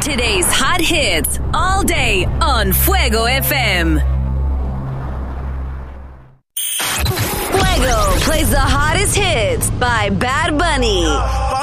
Today's hot hits all day on Fuego FM. Fuego plays the hottest hits by Bad Bunny.